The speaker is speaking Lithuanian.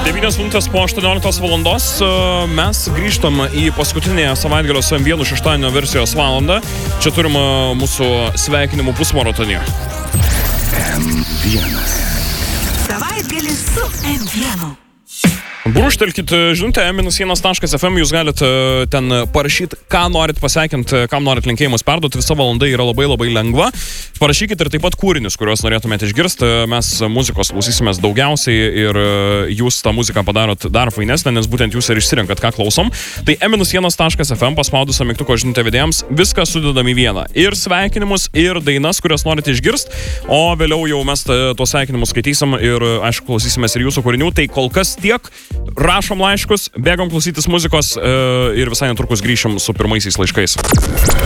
9 minutės po 18 valandos mes grįžtam į paskutinę savaitgalio su M1 šeštadienio versijos valandą. Čia turim mūsų sveikinimų pusmaratonį. M1. Savaitgalis su M1. Brūžtelkit žinutę m-1.fm, jūs galite ten parašyti, ką norit pasveikinti, kam norit linkėjimus perduoti. Visa valanda yra labai lengva. Parašykit ir taip pat kūrinius, kuriuos norėtumėte išgirsti. Mes muzikos klausysimės daugiausiai ir jūs tą muziką padarot dar fainesnę, nes būtent jūs ir išsirenkat, ką klausom. Tai m-1.fm paspaudus ant mygtuko žinutę vedėjams, viską sudedam į vieną. Ir sveikinimus, ir dainas, kurias norite išgirsti. O vėliau jau mes tuos sveikinimus skaitysim ir, aišku, klausysimės ir jūsų kūrinių. Tai kol kas tiek. Rašom laiškus, bėgom klausytis muzikos ir visai netrukus grįšim su pirmaisiais laiškais.